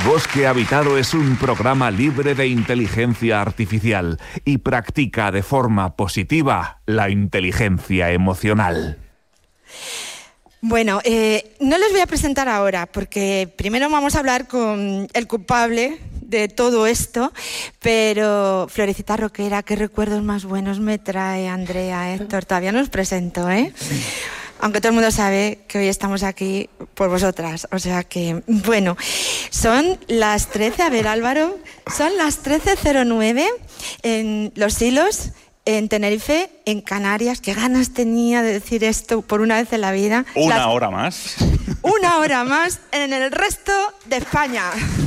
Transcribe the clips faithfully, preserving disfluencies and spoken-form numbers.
Bosque Habitado es un programa libre de inteligencia artificial y practica de forma positiva la inteligencia emocional. Bueno, eh, no les voy a presentar ahora porque primero vamos a hablar con el culpable de todo esto, pero Florecita Roquera, qué recuerdos más buenos me trae Andrea, Héctor, todavía no os presento, ¿eh? Aunque todo el mundo sabe que hoy estamos aquí por vosotras, o sea que, bueno, son las trece, a ver Álvaro, son las trece cero nueve en Los Hilos, en Tenerife, en Canarias. Qué ganas tenía de decir esto por una vez en la vida. Una las... hora más. Una hora más en el resto de España.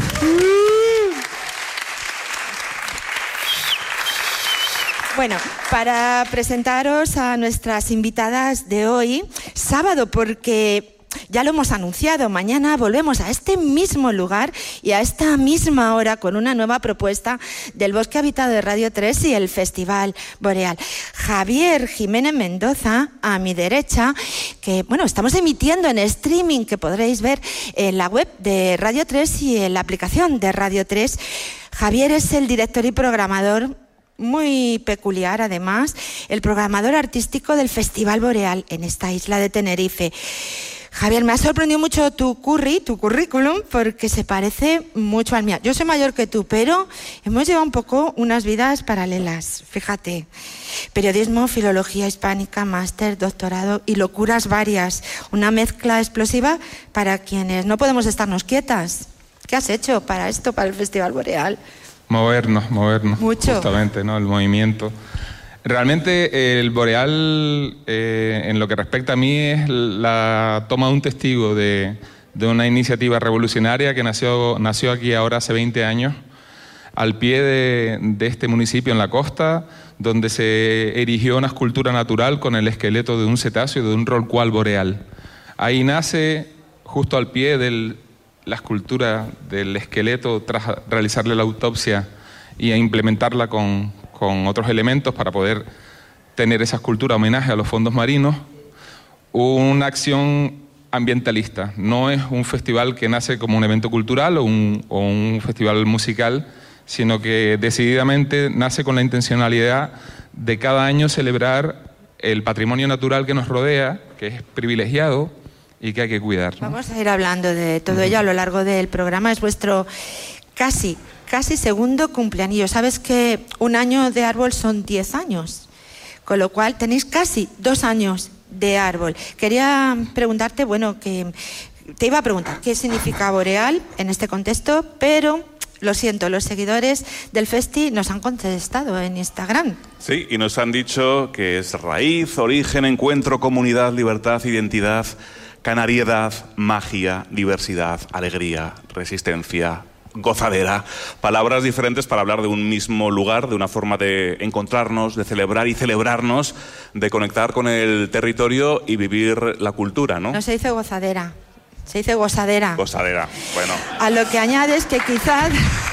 Bueno, para presentaros a nuestras invitadas de hoy, sábado, porque ya lo hemos anunciado, mañana volvemos a este mismo lugar y a esta misma hora con una nueva propuesta del Bosque Habitado de Radio tres y el Festival Boreal. Javier Jiménez Mendoza, a mi derecha, que bueno, estamos emitiendo en streaming, que podréis ver en la web de Radio tres y en la aplicación de Radio tres. Javier es el director y programador, muy peculiar además, el programador artístico del Festival Boreal en esta isla de Tenerife. Javier, me ha sorprendido mucho tu curry, tu currículum, porque se parece mucho al mío. Yo soy mayor que tú, pero hemos llevado un poco unas vidas paralelas, fíjate. Periodismo, filología hispánica, máster, doctorado y locuras varias. Una mezcla explosiva para quienes no podemos estarnos quietas. ¿Qué has hecho para esto, para el Festival Boreal? Movernos, movernos. Mucho. Justamente, ¿no? El movimiento. Realmente el Boreal, eh, en lo que respecta a mí, es la toma de un testigo de, de una iniciativa revolucionaria que nació, nació aquí ahora hace veinte años, al pie de, de este municipio en la costa, donde se erigió una escultura natural con el esqueleto de un cetáceo y de un rorcual boreal. Ahí nace, justo al pie de la escultura del esqueleto, tras realizarle la autopsia y implementarla con, con otros elementos para poder tener esa escultura homenaje a los fondos marinos, una acción ambientalista. No es un festival que nace como un evento cultural o un, o un festival musical, sino que decididamente nace con la intencionalidad de cada año celebrar el patrimonio natural que nos rodea, que es privilegiado y que hay que cuidar, ¿no? Vamos a ir hablando de todo ello a lo largo del programa. Es vuestro casi, casi segundo cumpleaños. Sabes que un año de árbol son diez años, con lo cual tenéis casi dos años de árbol. Quería preguntarte, bueno, que te iba a preguntar qué significa Boreal en este contexto, pero lo siento, los seguidores del Festi nos han contestado en Instagram. Sí, y nos han dicho que es raíz, origen, encuentro, comunidad, libertad, identidad, canariedad, magia, diversidad, alegría, resistencia, gozadera. Palabras diferentes para hablar de un mismo lugar, de una forma de encontrarnos, de celebrar y celebrarnos, de conectar con el territorio y vivir la cultura, ¿no? No se dice gozadera, se dice gozadera. Gozadera, bueno. A lo que añades que quizás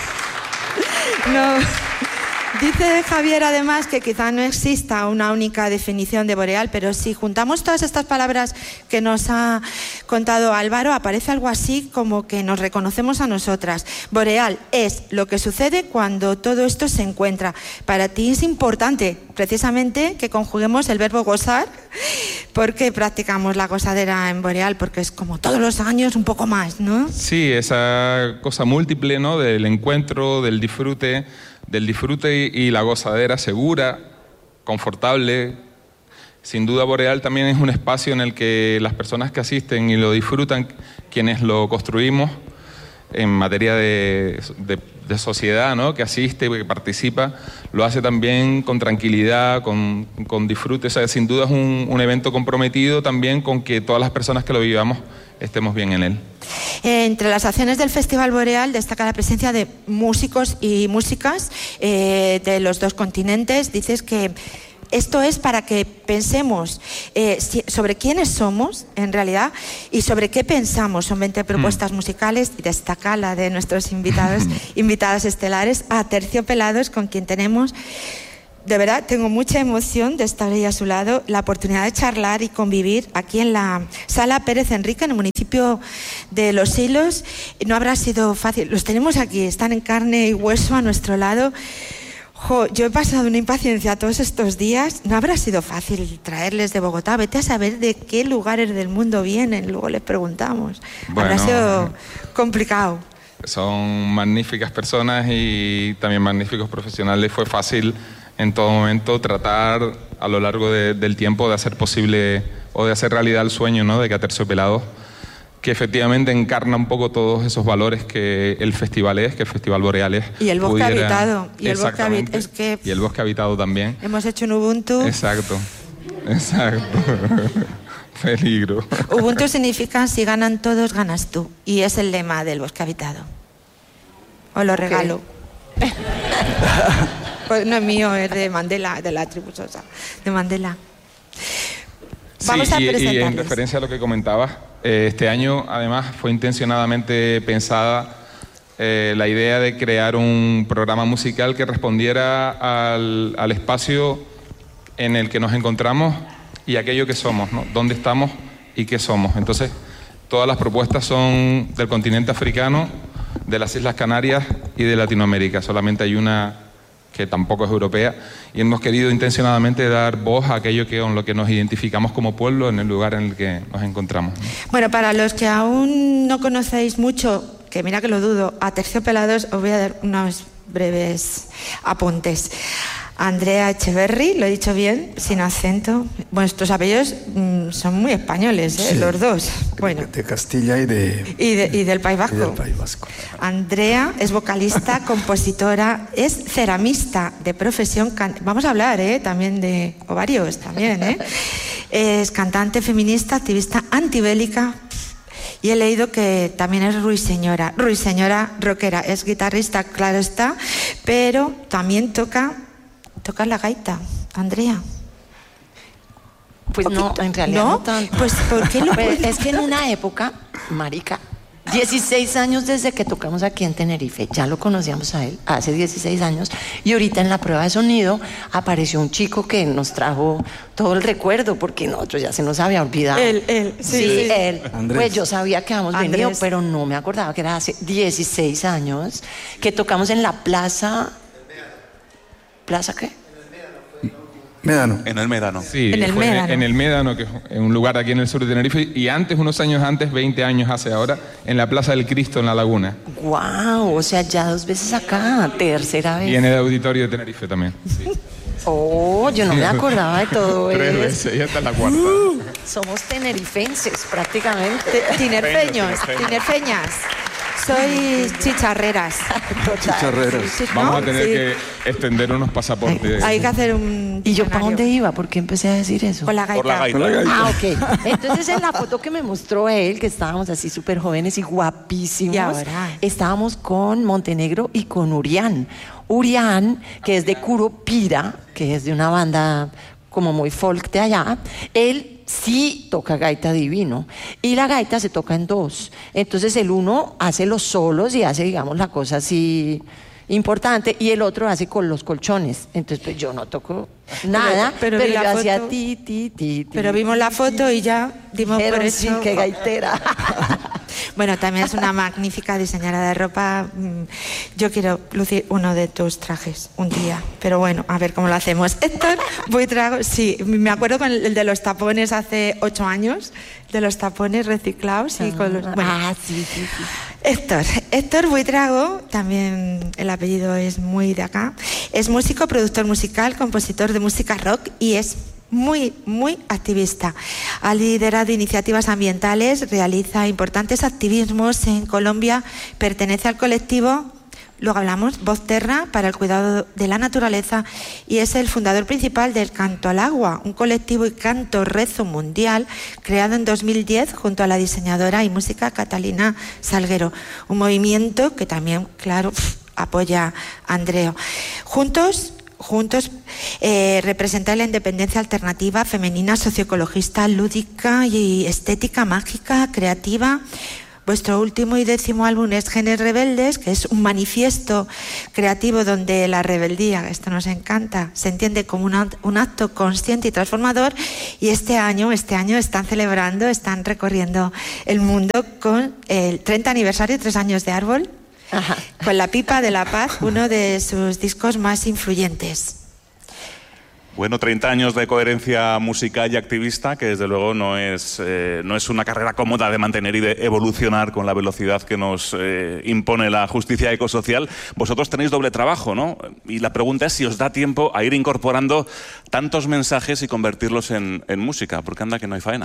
no. Dice Javier además que quizá no exista una única definición de Boreal, pero si juntamos todas estas palabras que nos ha contado Álvaro, aparece algo así como que nos reconocemos a nosotras. Boreal es lo que sucede cuando todo esto se encuentra. Para ti es importante precisamente que conjuguemos el verbo gozar. ¿Por qué practicamos la gozadera en Boreal? Porque es como todos los años un poco más, ¿no? Sí, esa cosa múltiple, ¿no? Del encuentro, del disfrute, del disfrute y la gozadera segura, confortable. Sin duda Boreal también es un espacio en el que las personas que asisten y lo disfrutan, quienes lo construimos en materia de, de, de sociedad, ¿no? Que asiste, que participa, lo hace también con tranquilidad, con, con disfrute. O sea, sin duda es un, un evento comprometido también con que todas las personas que lo vivamos estemos bien en él. Entre las acciones del Festival Boreal destaca la presencia de músicos y músicas eh, de los dos continentes. Dices que esto es para que pensemos eh, sobre quiénes somos en realidad y sobre qué pensamos. Son veinte propuestas mm. musicales y destaca la de nuestros invitados invitadas estelares, Aterciopelados, con quien tenemos de verdad tengo mucha emoción de estar ahí a su lado, la oportunidad de charlar y convivir aquí en la Sala Pérez Enrique, en el municipio de Los Silos. No habrá sido fácil, los tenemos aquí, están en carne y hueso a nuestro lado. Jo, yo he pasado una impaciencia todos estos días, no habrá sido fácil traerles de Bogotá, vete a saber de qué lugares del mundo vienen, luego les preguntamos. Bueno, habrá sido complicado. Son magníficas personas y también magníficos profesionales. Fue fácil en todo momento tratar a lo largo de, del tiempo de hacer posible o de hacer realidad el sueño, ¿no?, de Aterciopelados, que efectivamente encarna un poco todos esos valores que el festival es, que el Festival Boreal es. Y el bosque pudiera... habitado. Y el bosque habitado es que... Y el bosque habitado también. Hemos hecho un Ubuntu. Exacto, exacto. Peligro. Ubuntu significa si ganan todos, ganas tú. Y es el lema del bosque habitado. Os lo regalo. Okay. Pues no es mío, es de Mandela, de la tribu Sosa, de Mandela. Vamos sí, a y, presentarles. Y en referencia a lo que comentabas, eh, este año además fue intencionadamente pensada eh, la idea de crear un programa musical que respondiera al, al espacio en el que nos encontramos y aquello que somos, ¿no? Dónde estamos y qué somos. Entonces, todas las propuestas son del continente africano, de las Islas Canarias y de Latinoamérica. Solamente hay una que tampoco es europea, y hemos querido intencionadamente dar voz a aquello que, con lo que nos identificamos como pueblo en el lugar en el que nos encontramos, ¿no? Bueno, para los que aún no conocéis mucho, que mira que lo dudo, a Aterciopelados, os voy a dar unos breves apuntes. Andrea Echeverry, lo he dicho bien, sin acento. Vuestros apellidos mmm, son muy españoles, ¿eh? Sí, los dos. Bueno. De Castilla y de... Y, de, y del País Vasco. Y del País Vasco. Andrea es vocalista, compositora, es ceramista de profesión. Can... Vamos a hablar, ¿eh? También de ovarios, también, ¿eh? Es cantante feminista, activista antibélica. Y he leído que también es ruiseñora. Ruiseñora rockera. Es guitarrista, claro está, pero también toca... Tocar la gaita, Andrea. Pues no, en realidad no, no tanto. Pues, ¿por qué lo pues, es que en una época, marica, dieciséis años desde que tocamos aquí en Tenerife, ya lo conocíamos a él, hace dieciséis años, y ahorita en la prueba de sonido apareció un chico que nos trajo todo el recuerdo, porque nosotros ya se nos había olvidado. Él, él, sí, sí, sí. él. Andrés. Pues yo sabía que habíamos Andrés. venido, pero no me acordaba que era hace dieciséis años, que tocamos en la plaza... ¿Plaza qué? Médano. En el Médano. Sí, en el fue Médano. En el Médano, que es un lugar aquí en el sur de Tenerife, y antes, unos años antes, veinte años hace ahora, en la Plaza del Cristo, en La Laguna. ¡Guau! O sea, ya dos veces acá, tercera vez. Y en el auditorio de Tenerife también. Sí. Oh, yo no me acordaba de todo eso. Tres veces, ya está la cuarta. Uh, somos tenerifenses, prácticamente. Tinerfeños, tinerfeñas. Sois chicharreras. Total. Chicharreras. Sí, ¿no? Vamos a tener Sí. que extender unos pasaportes. Hay que hacer un... ¿Y yo para diccionario. dónde iba? ¿Por qué empecé a decir eso? Con la gaita. Por la gaita. Con la gaita. Ah, ok. Entonces en la foto que me mostró él, que estábamos así súper jóvenes y guapísimos, Y ahora. estábamos con Montenegro y con Urián. Urián, que es de Curupira, que es de una banda como muy folk de allá, él sí toca gaita divino, y la gaita se toca en dos. Entonces el uno hace los solos y hace, digamos, la cosa así importante, y el otro hace con los colchones. Entonces pues yo no toco nada, pero- pero, pero vi yo la hacía foto. ti, ti, ti, ti. Pero vimos la foto y ya dimos Pero por sí, eso. qué gaitera. Bueno, también es una magnífica diseñadora de ropa. Yo quiero lucir uno de tus trajes un día, pero bueno, a ver cómo lo hacemos. Héctor Buitrago, sí, me acuerdo con el de los tapones hace ocho años, de los tapones reciclados y con los... Bueno, Ah, sí, sí, sí. Héctor, Héctor Buitrago, también el apellido es muy de acá, es músico, productor musical, compositor de música rock y es muy, muy activista. Ha liderado iniciativas ambientales, realiza importantes activismos en Colombia, pertenece al colectivo, luego hablamos, Voz Terra, para el cuidado de la naturaleza, y es el fundador principal del Canto al Agua, un colectivo y canto rezo mundial creado en dos mil diez junto a la diseñadora y música Catalina Salguero, un movimiento que también, claro, apoya a Andreo. Juntos Juntos eh, representan la independencia alternativa, femenina, socioecologista, lúdica y estética, mágica, creativa. Vuestro último y décimo álbum es Genes Rebeldes, que es un manifiesto creativo donde la rebeldía, esto nos encanta, se entiende como un, un acto consciente y transformador. Y este año, este año están celebrando, están recorriendo el mundo con el treinta aniversario, tres años de árbol, Ajá. con La Pipa de la Paz, uno de sus discos más influyentes. Bueno, treinta años de coherencia musical y activista, que desde luego no es, eh, no es una carrera cómoda de mantener y de evolucionar con la velocidad que nos eh, impone la justicia ecosocial. Vosotros tenéis doble trabajo, ¿no? Y la pregunta es si os da tiempo a ir incorporando tantos mensajes y convertirlos en, en música, porque anda que no hay faena.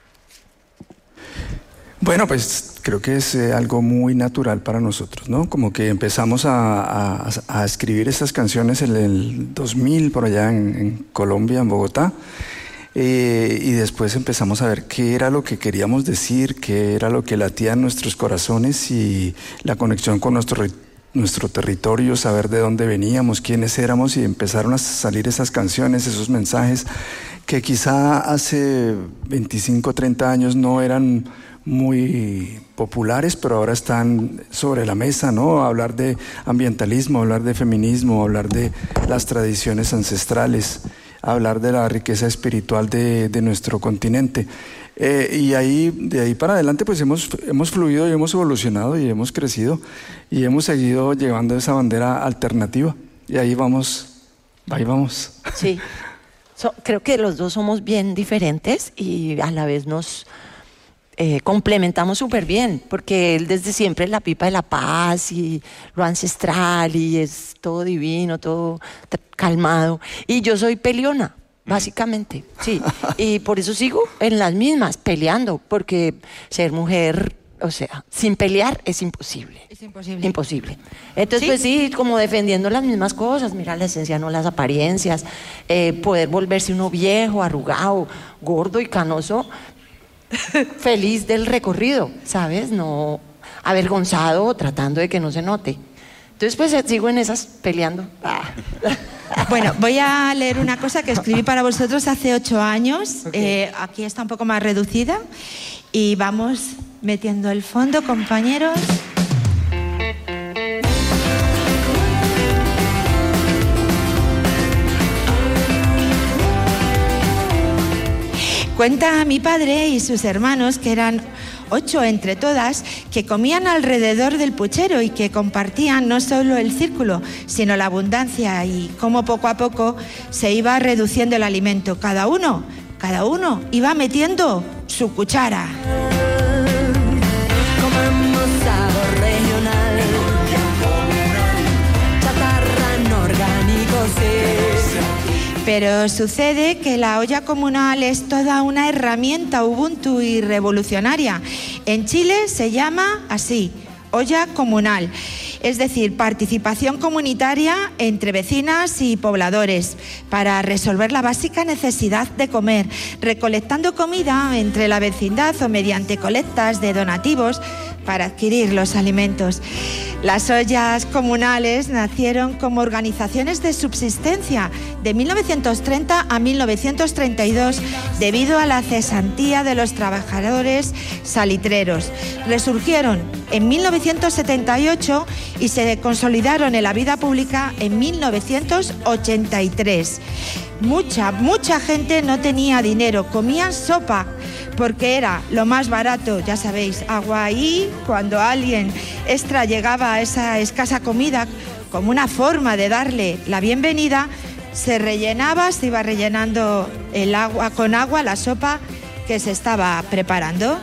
Bueno, pues creo que es eh, algo muy natural para nosotros, ¿no? Como que empezamos a, a, a escribir estas canciones en el dos mil, por allá en, en Colombia, en Bogotá, eh, y después empezamos a ver qué era lo que queríamos decir, qué era lo que latía en nuestros corazones y la conexión con nuestro, nuestro territorio, saber de dónde veníamos, quiénes éramos, y empezaron a salir esas canciones, esos mensajes que quizá hace veinticinco, treinta años no eran muy populares, pero ahora están sobre la mesa, ¿no? Hablar de ambientalismo, hablar de feminismo, hablar de las tradiciones ancestrales, hablar de la riqueza espiritual de, de nuestro continente. Eh, y ahí, de ahí para adelante, pues hemos, hemos fluido y hemos evolucionado y hemos crecido y hemos seguido llevando esa bandera alternativa. Y ahí vamos, ahí vamos. Sí, so, creo que los dos somos bien diferentes y a la vez nos... Eh, complementamos súper bien, porque él desde siempre es la pipa de la paz y lo ancestral y es todo divino, todo calmado, y yo soy peleona, básicamente, sí, y por eso sigo en las mismas, peleando, porque ser mujer, o sea, sin pelear es imposible. Es imposible. Imposible. Entonces, ¿Sí? pues sí, como defendiendo las mismas cosas, mira la esencia, no las apariencias, eh, poder volverse uno viejo, arrugado, gordo y canoso, feliz del recorrido, ¿sabes? No avergonzado, tratando de que no se note. Entonces, pues sigo en esas, peleando. Ah. Bueno, voy a leer una cosa que escribí para vosotros hace ocho años. Okay. Eh, aquí está un poco más reducida. Y vamos metiendo el fondo, compañeros. Cuenta mi padre y sus hermanos, que eran ocho entre todas, que comían alrededor del puchero y que compartían no solo el círculo, sino la abundancia, y cómo poco a poco se iba reduciendo el alimento. Cada uno, cada uno iba metiendo su cuchara. Comemos sabor regional, chatarra no orgánico, sí. Pero sucede que la olla comunal es toda una herramienta Ubuntu y revolucionaria. En Chile se llama así, olla comunal, es decir, participación comunitaria entre vecinas y pobladores para resolver la básica necesidad de comer, recolectando comida entre la vecindad o mediante colectas de donativos para adquirir los alimentos. Las ollas comunales nacieron como organizaciones de subsistencia de mil novecientos treinta a mil novecientos treinta y dos debido a la cesantía de los trabajadores salitreros. Resurgieron en mil novecientos setenta y ocho y se consolidaron en la vida pública en mil novecientos ochenta y tres. Mucha, mucha gente no tenía dinero, comían sopa porque era lo más barato, ya sabéis, agua, y cuando alguien extra llegaba a esa escasa comida, como una forma de darle la bienvenida, se rellenaba, se iba rellenando el agua con agua, la sopa que se estaba preparando.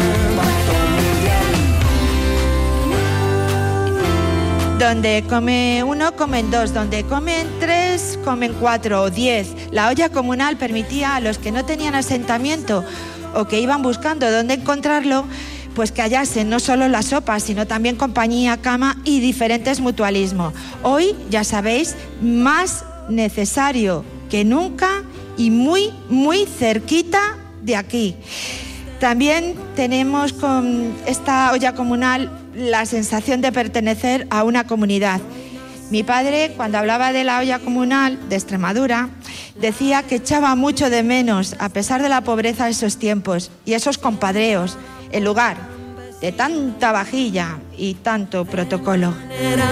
Donde come uno, comen dos. Donde comen tres, comen cuatro o diez. La olla comunal permitía a los que no tenían asentamiento o que iban buscando dónde encontrarlo, pues que hallasen no solo la sopa, sino también compañía, cama y diferentes mutualismos. Hoy, ya sabéis, más necesario que nunca y muy, muy cerquita de aquí. También tenemos con esta olla comunal la sensación de pertenecer a una comunidad. Mi padre, cuando hablaba de la olla comunal de Extremadura, decía que echaba mucho de menos, a pesar de la pobreza de esos tiempos y esos compadreos, el lugar, de tanta vajilla y tanto protocolo.